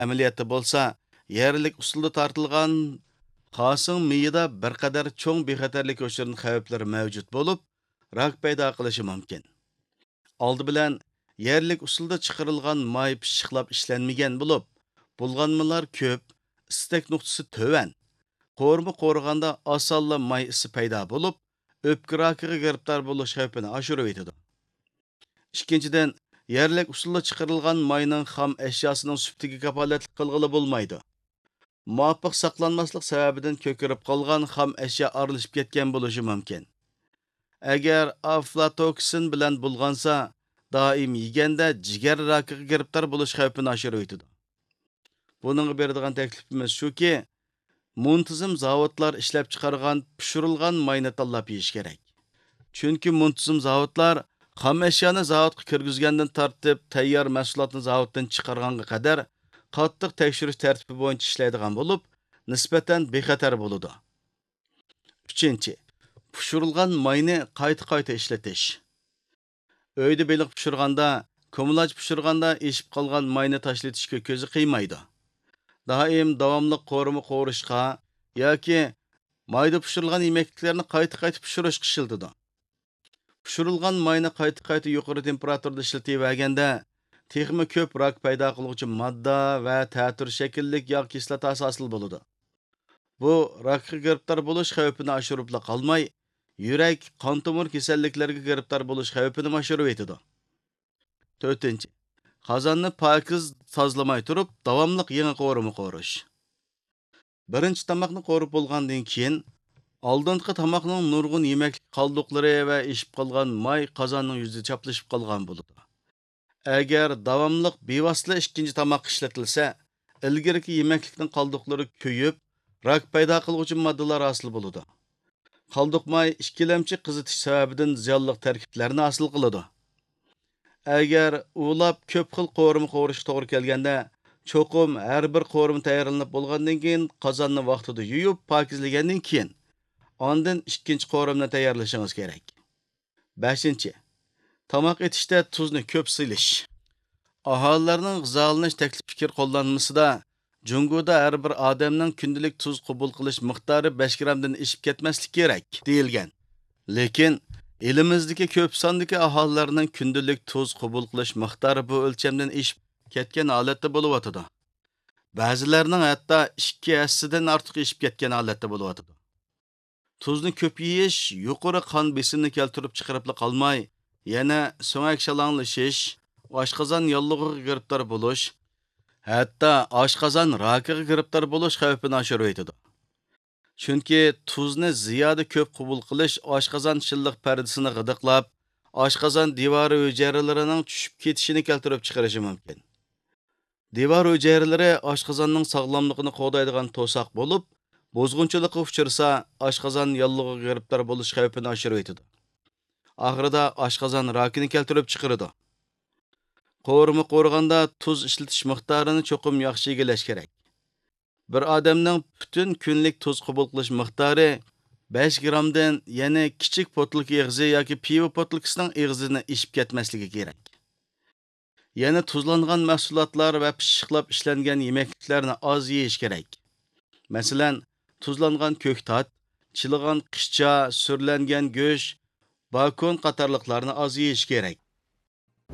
Amaliyotda bo'lsa, yerlik usulda tortilgan xosing miyida bir qadar cho'ng bexatarlik o'chirin xavflari mavjud bo'lib, rak paydo qilishi mumkin. Oldi bilan yerlik usulda chiqarilgan may pishiqlab ishlanmagan bo'lib, bulg'anmalar ko'p, istak nuqtasi tövan. Qo'rma qo'rganda osonla may isi paydo bo'lib, o'pka rakiga giribtor bo'lish xavfini oshirib etadi. Ikkinchidan, yerlik usulda chiqarilgan mayning xam ashyosining suftiga kafolatlik qilg'ili bo'lmaydi. Muvofiq saqlanmaslik sababidan ko'kirib qolgan xam ashyo aralashib ketgan bo'lishi mumkin. Agar aflatoksin bilan bulg'ansa, doim yeganda jigar rakiga giribtor bo'lish xavfini oshirib etadi. Buningga beradigan taklifimiz shuki, muntizim zavodlar ishlab chiqargan pishirilgan mayni tanlab yeyish kerak. Chunki muntizim zavodlar xam ashyoni zavodga kirgizgandan tortib tayyor mahsulotni zavoddan chiqarganga qadar qattiq tekshirish tartibi bo'yicha ishlaydigan bo'lib, nisbatan bexatar bo'ladi. 3. Pishirilgan mayni qayta ishlatish. Uyda beliq pishirganda, ko'milaj pishirganda eshib qolgan mayni tashlatishga ko'zi qiymaydi. Doim davomli qo'rma qo'rishqa yoki mayda pishirilgan yemekliklarni qayta pishirishga ishlatadi. Pishirilgan mayni qayta yuqori temperaturada ishlatilganda texmi ko'p rak paydo qiluvchi modda va ta'tir shakllik yog' kislotasi hosil bo'ladi. Bu rakga giribtor bo'lish xavfini oshirib qolmay, yurak, qon tomir kasalliklariga giribtor bo'lish xavfini oshirib etadi. 4. Qozonni pokiz tozlamay turib, davomli yangi qo'rma qo'rish. Birinchi tomoqni qo'rib bo'lgandan keyin oldingi tomoqning nurg'un yemeklik qoldiqlari va eshib qolgan may qozonning yuzida chaplashib qolgan bo'ladi. Agar davomli bevosita ikkinchi tomoq ishlatilsa, ilgirki yemeklikning qoldiqlari kuyib, rak paydo qiluvchi moddalar hosil bo'ladi. Qoldiq may ikkilamchi qizitish sababidan ziyonli tarkiblarni hosil qiladi. Agar ulab ko'p xil qo'rma qo'rish to'g'ri kelganda, cho'qim har bir qo'rma tayyorlanib bo'lgandan keyin qozonni vaqtida yuvib, pokizlagandan keyin ondan ikkinchi qo'rmani tayyorlashingiz kerak. 5. Tomoq etishda tuzni ko'p silish. Aholilarning g'izolanish taklif fikr qo'llanmasida Jungoda har bir odamning kundalik tuz qabul qilish miqdori 5 grammdan oshib ketmasligi kerak deyilgan. Lekin elimizdagi ko'p sondagi aholilarning kundalik tuz qabul qilish miqdori bu o'lchamdan oshib ketgan holatda bo'layotdi. Ba'zilarning hatto 2 hassadan ortiq oshib ketgan holatda bo'layotdi. Tuzni ko'p yeyish yuqori qon besimini keltirib chiqarib qolmay, yana so'ngak shalanglashish, oshqozon yollig'iga giribtor bo'lish, hatto oshqozon rakiga giribtor bo'lish xavfini oshirib etadi. Chunki tuzni ziyoda ko'p qabul qilish oshqozon shilliq pardasini g'idiqlab, oshqozon devori hujayralarining tushib ketishini keltirib chiqarishi mumkin. Devor hujayralari oshqozonning sog'lomligini qo'g'daydigan to'saq bo'lib, bozg'unchilikqa uchrasa, oshqozon yollig'iga giribtor bo'lish xavfini oshirib etadi. Oxirida oshqozon rakini keltirib chiqaradi. Qo'rma qo'rganda tuz ishlatish miqdorini cho'qim yaxshi egallash kerak. Bir odamning butun kunlik tuz qabul qilish miqdori 5 grammdan yana kichik potlik eg'izi yoki pivo potlikisining eg'izini eshib ketmasligi kerak. Yana tuzlangan mahsulotlar va pishiqlab ishlangan yemekliklarni oz yeyish kerak. Masalan, tuzlangan ko'ktat, chiligan qishcha, surlangan go'sht, bakon qatorliqlarni oz yeyish kerak.